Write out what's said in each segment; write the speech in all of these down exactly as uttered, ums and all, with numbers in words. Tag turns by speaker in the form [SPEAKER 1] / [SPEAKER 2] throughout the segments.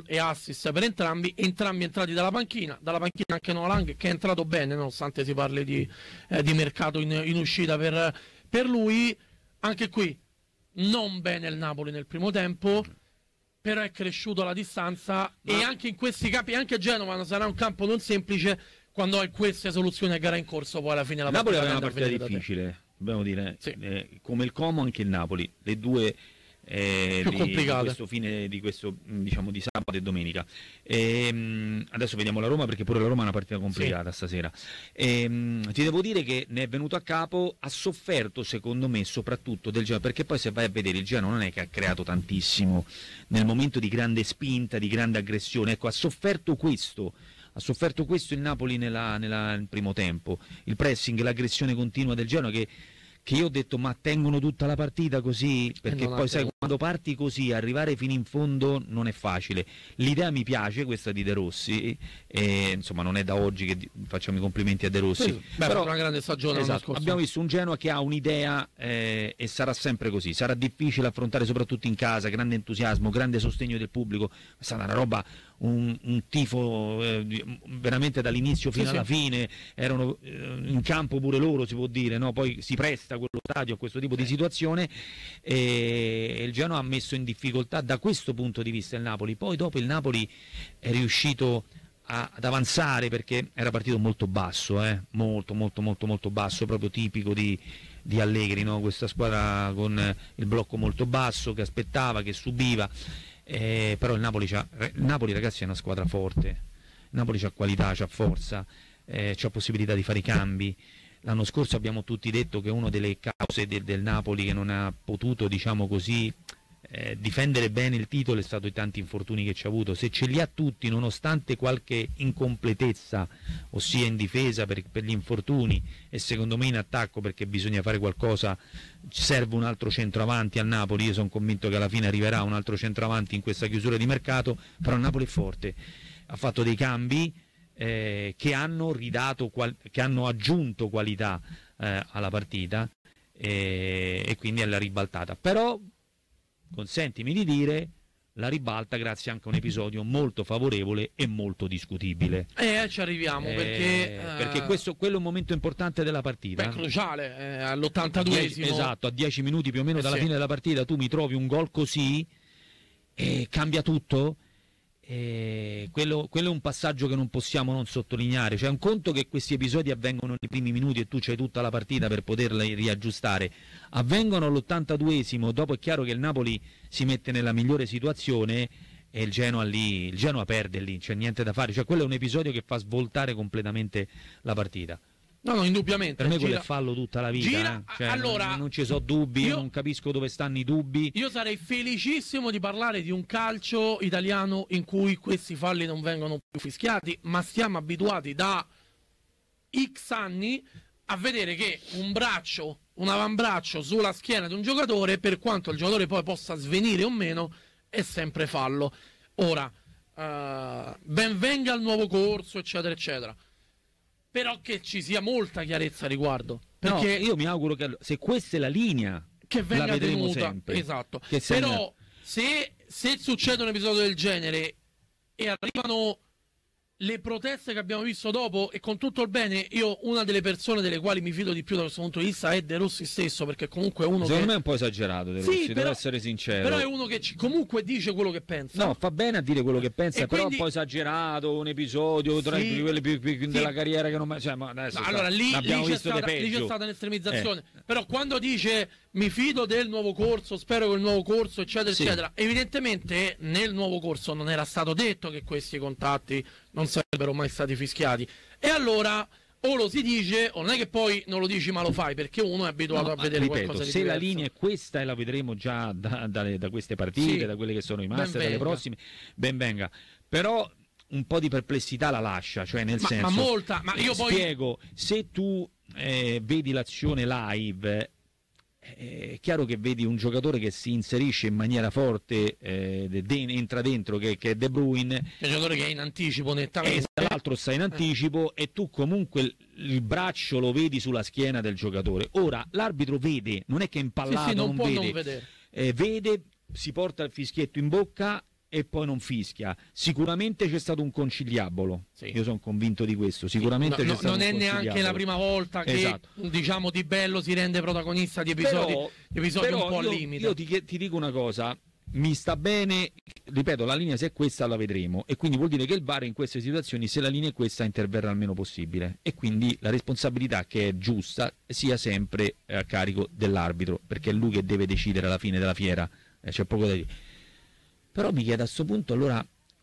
[SPEAKER 1] e assist per entrambi, entrambi entrati dalla panchina, dalla panchina anche Noah Lang, che è entrato bene nonostante si parli di, eh, di mercato in, in uscita per, per lui. Anche qui non bene il Napoli nel primo tempo, però è cresciuto la distanza. Ma... e anche in questi campi, anche Genova sarà un campo non semplice quando hai queste soluzioni a gara in corso, poi alla fine la
[SPEAKER 2] Napoli aveva una partita difficile, dobbiamo dire, sì. eh, come il Como anche il Napoli, le due eh,
[SPEAKER 1] più
[SPEAKER 2] di,
[SPEAKER 1] complicate
[SPEAKER 2] di questo fine di questo diciamo di sabato e domenica. E, mh, adesso vediamo la Roma, perché pure la Roma è una partita complicata sì. stasera. E, mh, ti devo dire che ne è venuto a capo, ha sofferto secondo me soprattutto del Genoa, perché poi se vai a vedere il Genoa non è che ha creato tantissimo nel momento di grande spinta, di grande aggressione, ecco, ha sofferto questo. Ha sofferto questo il Napoli nella, nella, nel primo tempo, il pressing, l'aggressione continua del Genoa che, che io ho detto ma tengono tutta la partita così, perché poi sai quando parti così arrivare fino in fondo non è facile. L'idea mi piace questa di De Rossi, e, insomma non è da oggi che facciamo i complimenti a De Rossi,
[SPEAKER 1] sì, beh, però una grande stagione,
[SPEAKER 2] esatto, abbiamo visto un Genoa che ha un'idea eh, e sarà sempre così, sarà difficile affrontare soprattutto in casa, grande entusiasmo, grande sostegno del pubblico, è stata una roba, un, un tifo eh, veramente dall'inizio fino sì, alla sì. fine, erano eh, in campo pure loro, si può dire, no? Poi si presta quello stadio a questo tipo di situazione, e il Genoa ha messo in difficoltà da questo punto di vista il Napoli. Poi dopo il Napoli è riuscito a, ad avanzare, perché era partito molto basso, eh? molto molto molto molto basso, proprio tipico di, di Allegri, no? Questa squadra con il blocco molto basso, che aspettava, che subiva, eh, però il Napoli, c'ha, il Napoli ragazzi è una squadra forte, il Napoli c'ha qualità, c'ha forza, eh, c'ha possibilità di fare i cambi. L'anno scorso abbiamo tutti detto che una delle cause del, del Napoli che non ha potuto, diciamo così, eh, difendere bene il titolo è stato i tanti infortuni che ci ha avuto. Se ce li ha tutti, nonostante qualche incompletezza, ossia in difesa per, per gli infortuni, e secondo me in attacco, perché bisogna fare qualcosa, serve un altro centravanti al Napoli. Io sono convinto che alla fine arriverà un altro centravanti in questa chiusura di mercato, però il Napoli è forte, ha fatto dei cambi Eh, che hanno ridato, qual- che hanno aggiunto qualità eh, alla partita, eh, e quindi alla ribaltata. Però consentimi di dire, la ribalta grazie anche a un episodio molto favorevole e molto discutibile.
[SPEAKER 1] Eh, ci arriviamo,
[SPEAKER 2] eh,
[SPEAKER 1] perché
[SPEAKER 2] perché questo quello è un momento importante della partita.
[SPEAKER 1] Beh, cruciale, eh, all'ottantaduesimo.
[SPEAKER 2] Esatto, a dieci minuti più o meno
[SPEAKER 1] eh,
[SPEAKER 2] dalla
[SPEAKER 1] sì.
[SPEAKER 2] fine della partita tu mi trovi un gol così e cambia tutto. Eh, quello, quello è un passaggio che non possiamo non sottolineare. C'è un conto che questi episodi avvengono nei primi minuti e tu c'hai tutta la partita per poterla riaggiustare, avvengono all'ottantaduesimo, dopo è chiaro che il Napoli si mette nella migliore situazione e il Genoa lì, il Genoa perde lì, c'è niente da fare, cioè quello è un episodio che fa svoltare completamente la partita.
[SPEAKER 1] No, no, indubbiamente.
[SPEAKER 2] Per me quello
[SPEAKER 1] gira,
[SPEAKER 2] è fallo tutta la vita.
[SPEAKER 1] Gira,
[SPEAKER 2] eh? Cioè,
[SPEAKER 1] allora,
[SPEAKER 2] non, non ci so dubbi,
[SPEAKER 1] io,
[SPEAKER 2] io non capisco dove stanno i dubbi.
[SPEAKER 1] Io sarei felicissimo di parlare di un calcio italiano in cui questi falli non vengono più fischiati, ma stiamo abituati da X anni a vedere che un braccio, un avambraccio sulla schiena di un giocatore, per quanto il giocatore poi possa svenire o meno, è sempre fallo. Ora, uh, ben venga il nuovo corso, eccetera, eccetera. Però che ci sia molta chiarezza a riguardo, perché
[SPEAKER 2] no, io mi auguro che se questa è la linea
[SPEAKER 1] che venga
[SPEAKER 2] la vedremo
[SPEAKER 1] tenuta,
[SPEAKER 2] sempre.
[SPEAKER 1] esatto.
[SPEAKER 2] Che
[SPEAKER 1] però se, se succede un episodio del genere e arrivano le proteste che abbiamo visto dopo, e con tutto il bene, io una delle persone delle quali mi fido di più da questo punto di vista è De Rossi stesso, perché comunque è uno
[SPEAKER 2] secondo
[SPEAKER 1] che...
[SPEAKER 2] me è un po' esagerato De Rossi,
[SPEAKER 1] sì,
[SPEAKER 2] devo
[SPEAKER 1] però,
[SPEAKER 2] essere sincero,
[SPEAKER 1] però è uno che ci, comunque dice quello che pensa.
[SPEAKER 2] No, fa bene a dire quello che pensa,
[SPEAKER 1] e
[SPEAKER 2] però
[SPEAKER 1] quindi...
[SPEAKER 2] un po' esagerato, un episodio tra
[SPEAKER 1] sì,
[SPEAKER 2] quelli più, più, più
[SPEAKER 1] sì.
[SPEAKER 2] della carriera che non mai... Cioè, ma adesso
[SPEAKER 1] no,
[SPEAKER 2] sta...
[SPEAKER 1] allora lì,
[SPEAKER 2] abbiamo
[SPEAKER 1] lì, c'è
[SPEAKER 2] visto
[SPEAKER 1] stata,
[SPEAKER 2] di
[SPEAKER 1] lì c'è stata
[SPEAKER 2] peggio.
[SPEAKER 1] un'estremizzazione,
[SPEAKER 2] eh.
[SPEAKER 1] però quando dice mi fido del nuovo corso, spero che il nuovo corso, eccetera, sì. eccetera, evidentemente nel nuovo corso non era stato detto che questi contatti non sarebbero mai stati fischiati, e allora o lo si dice o non è che poi non lo dici ma lo fai, perché uno è abituato
[SPEAKER 2] no,
[SPEAKER 1] a vedere
[SPEAKER 2] ripeto,
[SPEAKER 1] qualcosa di
[SPEAKER 2] se
[SPEAKER 1] diverso.
[SPEAKER 2] La linea è questa e la vedremo già da, da, da queste partite,
[SPEAKER 1] sì,
[SPEAKER 2] da quelle che sono rimaste, dalle
[SPEAKER 1] venga.
[SPEAKER 2] prossime, ben venga, però un po' di perplessità la lascia, cioè nel
[SPEAKER 1] ma,
[SPEAKER 2] senso,
[SPEAKER 1] ma molta, ma io poi
[SPEAKER 2] spiego, se tu eh, vedi l'azione live, è chiaro che vedi un giocatore che si inserisce in maniera forte, eh, de, de, entra dentro, che, che è De Bruyne,
[SPEAKER 1] è un giocatore che è in anticipo nettamente,
[SPEAKER 2] e l'altro sta in anticipo, eh. e tu comunque il, il braccio lo vedi sulla schiena del giocatore. Ora l'arbitro vede, non è che è impallato,
[SPEAKER 1] sì, sì, non,
[SPEAKER 2] non
[SPEAKER 1] può
[SPEAKER 2] vede,
[SPEAKER 1] non vedere.
[SPEAKER 2] Eh, vede, si porta il fischietto in bocca e poi non fischia. Sicuramente c'è stato un conciliabolo,
[SPEAKER 1] sì.
[SPEAKER 2] Io sono convinto di questo. Sicuramente
[SPEAKER 1] no,
[SPEAKER 2] c'è
[SPEAKER 1] no,
[SPEAKER 2] stato
[SPEAKER 1] non
[SPEAKER 2] un
[SPEAKER 1] è neanche la prima volta che
[SPEAKER 2] esatto.
[SPEAKER 1] diciamo Di Bello si rende protagonista di episodi,
[SPEAKER 2] però,
[SPEAKER 1] di episodi
[SPEAKER 2] però
[SPEAKER 1] un po'
[SPEAKER 2] io,
[SPEAKER 1] al limite.
[SPEAKER 2] Io ti, ti dico una cosa. Mi sta bene, ripeto, la linea se è questa la vedremo e quindi vuol dire che il V A R in queste situazioni, se la linea è questa, interverrà il meno possibile e quindi la responsabilità che è giusta sia sempre a carico dell'arbitro, perché è lui che deve decidere alla fine della fiera, eh, c'è poco da dire. Però mi chiedo a questo punto, allora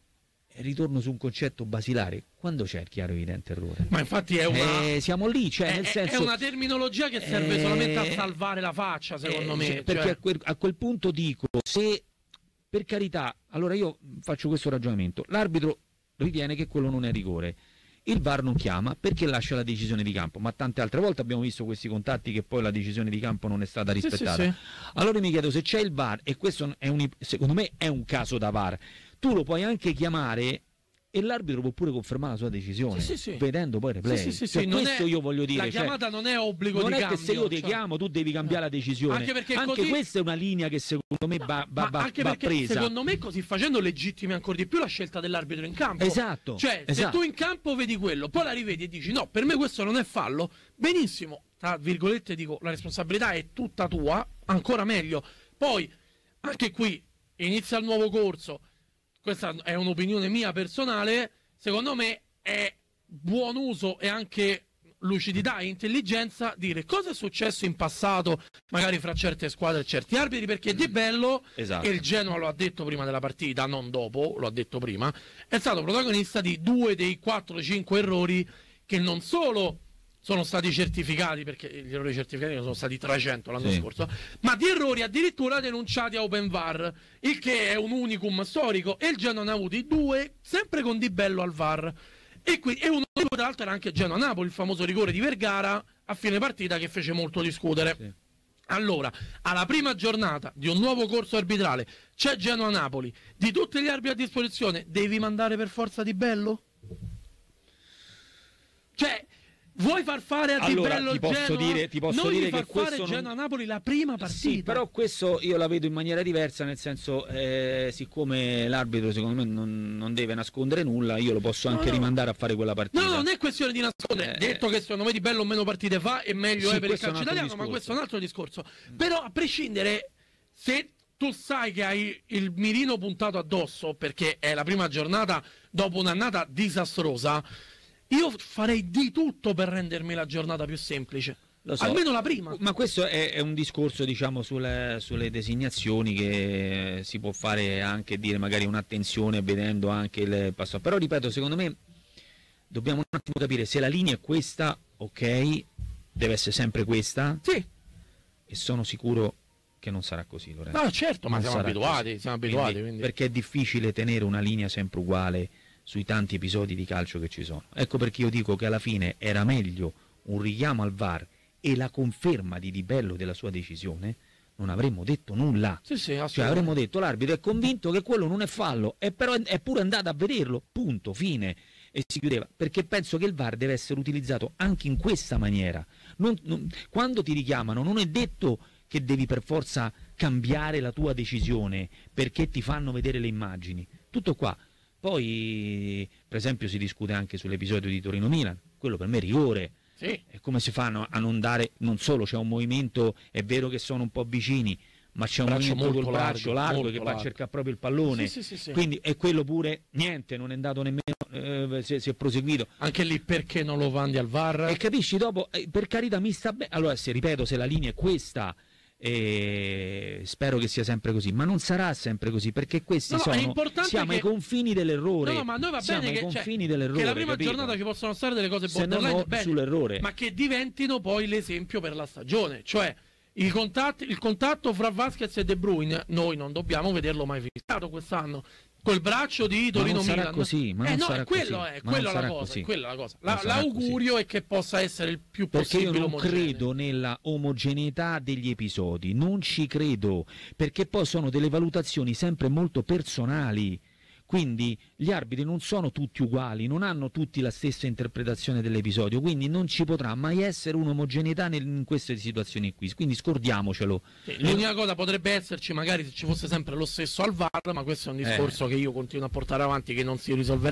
[SPEAKER 2] ritorno su un concetto basilare, quando c'è il chiaro evidente errore?
[SPEAKER 1] Ma infatti è una
[SPEAKER 2] eh, siamo lì, cioè
[SPEAKER 1] è,
[SPEAKER 2] nel senso,
[SPEAKER 1] è una terminologia che serve
[SPEAKER 2] eh,
[SPEAKER 1] solamente a salvare la faccia, secondo
[SPEAKER 2] eh,
[SPEAKER 1] me,
[SPEAKER 2] cioè, perché
[SPEAKER 1] cioè...
[SPEAKER 2] a, quel, a quel punto dico, se per carità, allora io faccio questo ragionamento, l'arbitro ritiene che quello non è rigore, il V A R non chiama perché lascia la decisione di campo, ma tante altre volte abbiamo visto questi contatti che poi la decisione di campo non è stata rispettata.
[SPEAKER 1] Sì, sì, sì.
[SPEAKER 2] Allora mi chiedo, se c'è il V A R, e questo è un, secondo me è un caso da V A R, tu lo puoi anche chiamare e l'arbitro può pure confermare la sua decisione,
[SPEAKER 1] sì, sì, sì.
[SPEAKER 2] vedendo poi il replay.
[SPEAKER 1] Sì, sì, sì,
[SPEAKER 2] cioè,
[SPEAKER 1] sì.
[SPEAKER 2] questo
[SPEAKER 1] è,
[SPEAKER 2] io voglio dire.
[SPEAKER 1] La chiamata
[SPEAKER 2] cioè,
[SPEAKER 1] non è obbligo
[SPEAKER 2] non
[SPEAKER 1] di
[SPEAKER 2] è
[SPEAKER 1] cambio.
[SPEAKER 2] che se io ti
[SPEAKER 1] cioè...
[SPEAKER 2] chiamo tu devi cambiare la decisione.
[SPEAKER 1] Anche, perché
[SPEAKER 2] anche
[SPEAKER 1] così...
[SPEAKER 2] questa è una linea che secondo me va, va, va,
[SPEAKER 1] anche
[SPEAKER 2] va
[SPEAKER 1] perché
[SPEAKER 2] presa.
[SPEAKER 1] Secondo me così facendo legittimi ancora di più la scelta dell'arbitro in campo.
[SPEAKER 2] Esatto.
[SPEAKER 1] Cioè,
[SPEAKER 2] esatto.
[SPEAKER 1] se tu in campo vedi quello, poi la rivedi e dici no, per me questo non è fallo, benissimo, tra virgolette dico, la responsabilità è tutta tua, ancora meglio. Poi, anche qui, inizia il nuovo corso, questa è un'opinione mia personale, secondo me è buon uso e anche lucidità e intelligenza dire cosa è successo in passato magari fra certe squadre e certi arbitri, perché Di Bello,
[SPEAKER 2] esatto.
[SPEAKER 1] e il Genoa lo ha detto prima della partita, non dopo, lo ha detto prima, è stato protagonista di due dei quattro cinque errori che non solo sono stati certificati, perché gli errori certificati sono stati trecento l'anno
[SPEAKER 2] sì.
[SPEAKER 1] scorso, ma di errori addirittura denunciati a Open V A R, il che è un unicum storico, e il Genoa ne ha avuti due, sempre con Di Bello al V A R. E, qui, e uno tra l'altro era anche Genoa-Napoli, il famoso rigore di Vergara a fine partita che fece molto discutere. Sì. Allora, alla prima giornata di un nuovo corso arbitrale c'è Genoa-Napoli, di tutti gli arbitri a disposizione devi mandare per forza Di Bello? Cioè, vuoi far fare a Di
[SPEAKER 2] allora,
[SPEAKER 1] Bello
[SPEAKER 2] ti
[SPEAKER 1] il
[SPEAKER 2] posso
[SPEAKER 1] Genoa?
[SPEAKER 2] dire, ti posso
[SPEAKER 1] non
[SPEAKER 2] dire
[SPEAKER 1] gli far
[SPEAKER 2] che questo
[SPEAKER 1] fare
[SPEAKER 2] non...
[SPEAKER 1] Genoa-Napoli la prima partita.
[SPEAKER 2] Sì, però questo io la vedo in maniera diversa, nel senso, eh, siccome l'arbitro secondo me non, non deve nascondere nulla, io lo posso anche no, no. rimandare a fare quella partita.
[SPEAKER 1] No, no, non è questione di nascondere. Eh, Detto che secondo me Di Bello meno partite fa e meglio
[SPEAKER 2] sì,
[SPEAKER 1] è per il calcio
[SPEAKER 2] italiano,
[SPEAKER 1] italiano, ma questo è un altro discorso. Mm. Però a prescindere, se tu sai che hai il mirino puntato addosso perché è la prima giornata dopo un'annata disastrosa, io farei di tutto per rendermi la giornata più semplice. Lo so. Almeno la prima.
[SPEAKER 2] Ma questo è, è un discorso, diciamo, sulle, sulle designazioni che si può fare, anche dire magari un'attenzione vedendo anche il passato. Però ripeto, secondo me dobbiamo un attimo capire se la linea è questa, ok, deve essere sempre questa.
[SPEAKER 1] Sì.
[SPEAKER 2] E sono sicuro che non sarà così, Lorenzo.
[SPEAKER 1] No, certo, ma
[SPEAKER 2] non
[SPEAKER 1] siamo abituati, così. siamo abituati.
[SPEAKER 2] Quindi,
[SPEAKER 1] quindi.
[SPEAKER 2] Perché è difficile tenere una linea sempre uguale sui tanti episodi di calcio che ci sono. Ecco perché io dico che alla fine era meglio un richiamo al V A R e la conferma di Di Bello della sua decisione, non avremmo detto nulla.
[SPEAKER 1] Sì, sì,
[SPEAKER 2] cioè avremmo detto l'arbitro è convinto che quello non è fallo, e però è pure andato a vederlo, punto, fine, e si chiudeva. Perché penso che il V A R deve essere utilizzato anche in questa maniera. Non, non, quando ti richiamano non è detto che devi per forza cambiare la tua decisione perché ti fanno vedere le immagini. Tutto qua. Poi, per esempio, si discute anche sull'episodio di Torino-Milan, quello per me è rigore.
[SPEAKER 1] Sì.
[SPEAKER 2] E come si fanno a non dare, non solo c'è un movimento, è vero che sono un po' vicini, ma c'è un
[SPEAKER 1] braccio
[SPEAKER 2] movimento col
[SPEAKER 1] largo,
[SPEAKER 2] braccio largo che
[SPEAKER 1] largo.
[SPEAKER 2] va a cercare proprio il pallone.
[SPEAKER 1] Sì, sì, sì, sì.
[SPEAKER 2] Quindi è quello pure, niente, non è andato nemmeno, eh, si, si è proseguito.
[SPEAKER 1] Anche lì perché non lo mandi al V A R?
[SPEAKER 2] E capisci dopo, eh, per carità mi sta bene. Allora, se ripeto, se la linea è questa, e spero che sia sempre così, ma non sarà sempre così, perché questi
[SPEAKER 1] no, no,
[SPEAKER 2] sono siamo
[SPEAKER 1] che...
[SPEAKER 2] ai confini dell'errore.
[SPEAKER 1] No, no, ma noi va
[SPEAKER 2] siamo
[SPEAKER 1] bene
[SPEAKER 2] ai
[SPEAKER 1] che,
[SPEAKER 2] confini
[SPEAKER 1] cioè,
[SPEAKER 2] dell'errore,
[SPEAKER 1] che la prima
[SPEAKER 2] capito?
[SPEAKER 1] giornata ci possono stare delle cose
[SPEAKER 2] se
[SPEAKER 1] borderline,
[SPEAKER 2] no, no, sull'errore,
[SPEAKER 1] ma che diventino poi l'esempio per la stagione, cioè i contatti, il contatto fra Vasquez e De Bruyne noi non dobbiamo vederlo mai fissato quest'anno. Col braccio di Torino-Milan.
[SPEAKER 2] Ma non sarà così, ma
[SPEAKER 1] eh
[SPEAKER 2] non
[SPEAKER 1] no,
[SPEAKER 2] sarà
[SPEAKER 1] è quello,
[SPEAKER 2] così.
[SPEAKER 1] è, quella la cosa,
[SPEAKER 2] così.
[SPEAKER 1] è quella la cosa. La,
[SPEAKER 2] Non sarà
[SPEAKER 1] l'augurio
[SPEAKER 2] così.
[SPEAKER 1] è che possa essere il più
[SPEAKER 2] perché
[SPEAKER 1] possibile
[SPEAKER 2] io non
[SPEAKER 1] omogeneo.
[SPEAKER 2] credo nella omogeneità degli episodi, non ci credo, perché poi sono delle valutazioni sempre molto personali. quindi gli arbitri non sono tutti uguali, non hanno tutti la stessa interpretazione dell'episodio, quindi non ci potrà mai essere un'omogeneità nel, in queste situazioni qui, quindi scordiamocelo.
[SPEAKER 1] Sì, l'unica cosa potrebbe esserci magari se ci fosse sempre lo stesso al V A R, ma questo è un discorso
[SPEAKER 2] eh.
[SPEAKER 1] che io continuo a portare avanti, che non si risolverà